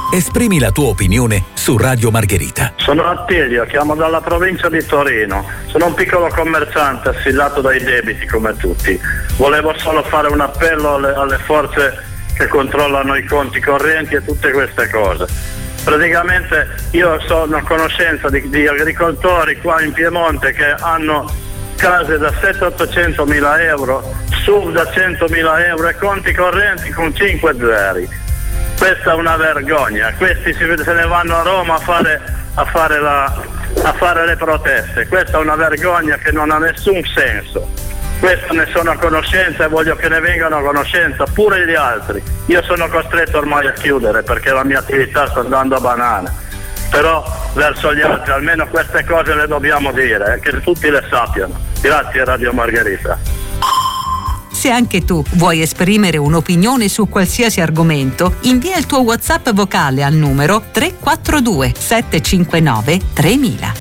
Esprimi la tua opinione su Radio Margherita. Sono Attilio, chiamo dalla provincia di Torino. Sono un piccolo commerciante assillato dai debiti come tutti. Volevo solo fare un appello alle forze che controllano i conti correnti e tutte queste cose. Praticamente io sono a conoscenza di agricoltori qua in Piemonte che hanno case da 700-800 mila euro, SUV da 100 mila euro e conti correnti con 5 zeri. Questa è una vergogna. Questi se ne vanno a Roma a fare le proteste. Questa è una vergogna che non ha nessun senso. Questo ne sono a conoscenza e voglio che ne vengano a conoscenza pure gli altri. Io sono costretto ormai a chiudere perché la mia attività sta andando a banana. Però verso gli altri almeno queste cose le dobbiamo dire, che tutti le sappiano. Grazie Radio Margherita. Se anche tu vuoi esprimere un'opinione su qualsiasi argomento, invia il tuo WhatsApp vocale al numero 342 759 3000.